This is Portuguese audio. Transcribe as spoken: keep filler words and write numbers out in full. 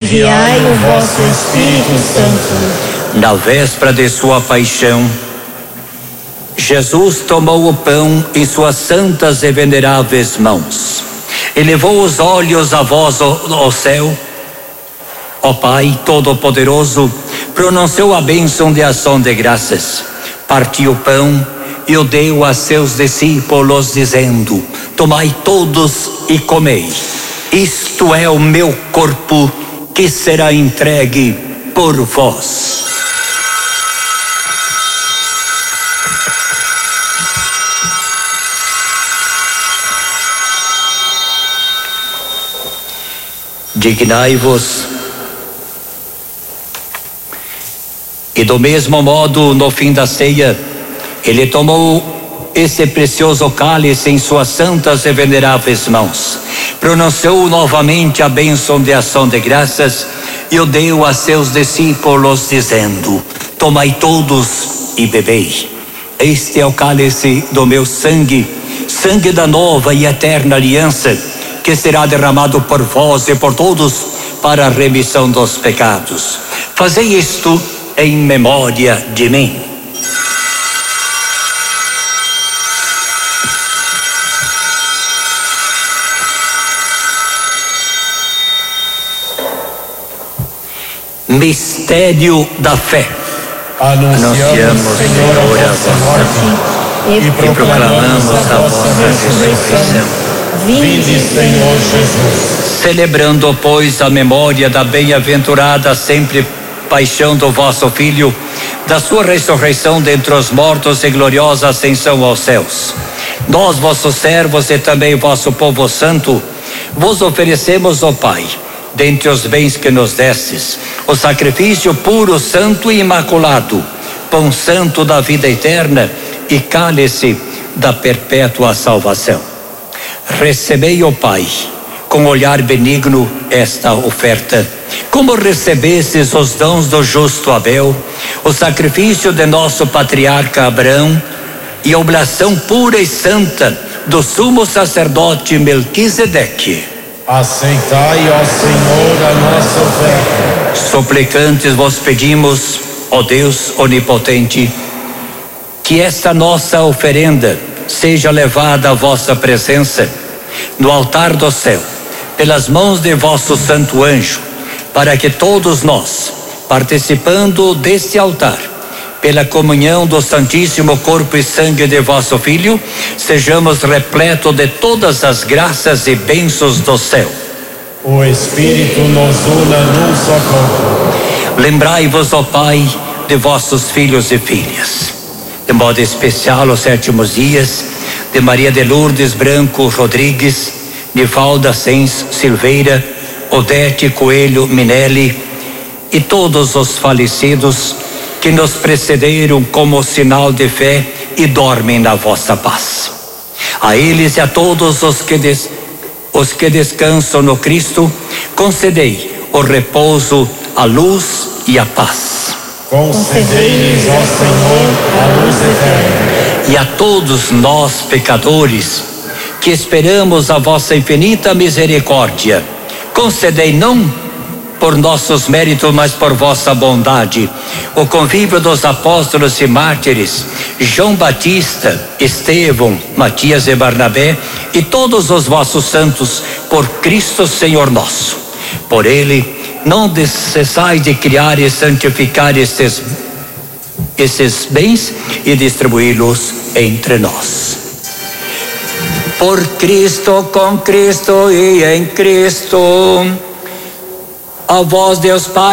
enviai o vosso Espírito Santo. Na véspera de sua paixão, Jesus tomou o pão em suas santas e veneráveis mãos, elevou os olhos a vós ao céu. Ó Pai Todo-Poderoso, pronunciou a bênção de ação de graças, partiu o pão e o deu a seus discípulos, dizendo: tomai todos e comei, isto é o meu corpo que será entregue por vós. Dignai-vos. E do mesmo modo, no fim da ceia, ele tomou esse precioso cálice em suas santas e veneráveis mãos, pronunciou novamente a bênção de ação de graças e o deu a seus discípulos, dizendo: tomai todos e bebei. Este é o cálice do meu sangue, sangue da nova e eterna aliança, que será derramado por vós e por todos para a remissão dos pecados. Fazei isto em memória de mim. Mistério da fé. Anunciamos, Senhor, a vossa morte e proclamamos a vossa ressurreição. Vinde, Senhor Jesus. Celebrando, pois, a memória da bem-aventurada sempre paixão do vosso Filho, da sua ressurreição dentre os mortos e gloriosa ascensão aos céus, nós, vossos servos e também vosso povo santo, vos oferecemos, ó Pai, dentre os bens que nos destes, o sacrifício puro, santo e imaculado, pão santo da vida eterna e cálice da perpétua salvação. Recebei, ó Pai, com olhar benigno esta oferta, como recebestes os dons do justo Abel, o sacrifício de nosso patriarca Abraão e a oblação pura e santa do sumo sacerdote Melquisedeque. Aceitai, ó Senhor, a nossa oferta. Suplicantes vos pedimos, ó Deus onipotente, que esta nossa oferenda seja levada à vossa presença no altar do céu, pelas mãos de vosso santo anjo, para que todos nós, participando deste altar, pela comunhão do Santíssimo Corpo e Sangue de vosso Filho, sejamos repletos de todas as graças e bênçãos do céu. O Espírito nos una num só corpo. Lembrai-vos, ó Pai, de vossos filhos e filhas, de modo especial os sétimos dias de Maria de Lourdes Branco Rodrigues, Nivalda Sens Silveira, Odete Coelho Minelli e todos os falecidos que nos precederam como sinal de fé e dormem na vossa paz. A eles e a todos os que, des, os que descansam no Cristo, concedei o repouso, a luz e a paz. Concedei-lhes, ó Senhor, a luz eterna. E a todos nós, pecadores, que esperamos a vossa infinita misericórdia, concedei não por nossos méritos, mas por vossa bondade, o convívio dos apóstolos e mártires, João Batista, Estevão, Matias e Barnabé, e todos os vossos santos, por Cristo Senhor nosso. Por ele, não cessais de criar e santificar estes, esses bens e distribuí-los entre nós. Por Cristo, com Cristo e em Cristo, a vós, Deus Pai,